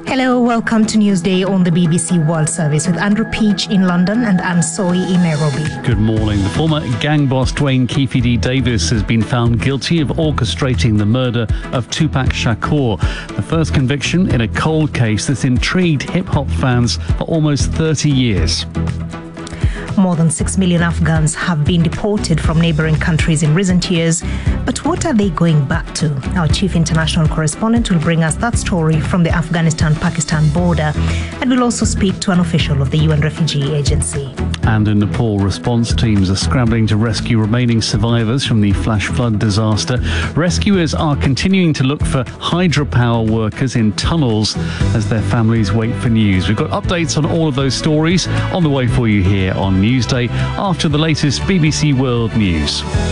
Hello, welcome to Newsday on the BBC World Service with Andrew Peach in London and Anne Soy in Nairobi. Good morning. The former gang boss Dwayne Keefe D. Davis has been found guilty of orchestrating the murder of Tupac Shakur, the first conviction in a cold case that's intrigued hip-hop fans for almost 30 years. More than 6 million Afghans have been deported from neighboring countries in recent years. But what are they going back to? Our chief international correspondent will bring us that story from the Afghanistan-Pakistan border. And we'll also speak to an official of the UN Refugee Agency. And in Nepal, response teams are scrambling to rescue remaining survivors from the flash flood disaster. Rescuers are continuing to look for hydropower workers in tunnels as their families wait for news. We've got updates on all of those stories on the way for you here on Newsday after the latest BBC World News.